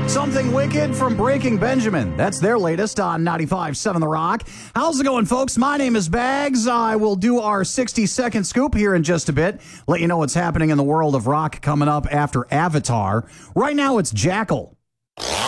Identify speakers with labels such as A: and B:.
A: Something Wicked from Breaking Benjamin. That's their latest on 95.7 The Rock. How's it going, folks? My name is Bags. I will do our 60-second scoop here in just a bit. Let you know what's happening in the world of rock coming up after Avatar. Right now, it's Jackal.